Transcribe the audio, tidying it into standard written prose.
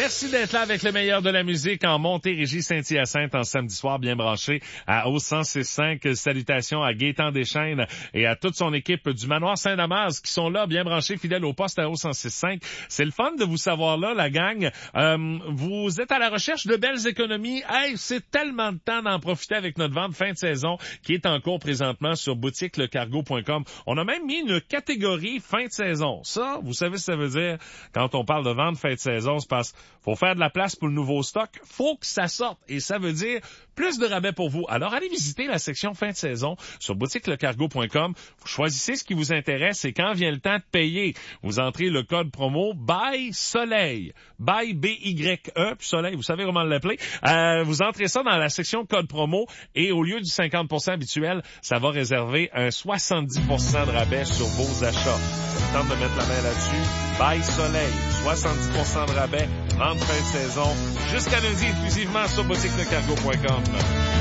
Merci d'être là avec le meilleur de la musique en Montérégie, Saint-Hyacinthe, en samedi soir, bien branché à au 106.5. Salutations à Gaétan Deschênes et à toute son équipe du Manoir Saint-Damas qui sont là, bien branchés, fidèles au poste à au 106.5. C'est le fun de vous savoir là, la gang. Vous êtes à la recherche de belles économies. Hey, c'est tellement de temps d'en profiter avec notre vente fin de saison qui est en cours présentement sur boutiquelecargo.com. On a même mis une catégorie fin de saison. Ça, vous savez ce que ça veut dire quand on parle de vente fin de saison, c'est parce faut faire de la place pour le nouveau stock, faut que ça sorte et ça veut dire plus de rabais pour vous. Alors allez visiter la section fin de saison sur boutiquelecargo.com. Vous choisissez ce qui vous intéresse et quand vient le temps de payer, vous entrez le code promo BY SOLEIL, BY B-Y-E, puis Soleil, vous savez comment l'appeler. Vous entrez ça dans la section code promo et au lieu du 50% habituel, ça va réserver un 70% de rabais sur vos achats. Ça me tente de mettre la main là-dessus. BY SOLEIL, 70% de rabais, vente fin de saison, jusqu'à lundi exclusivement sur boutiquelecargo.com.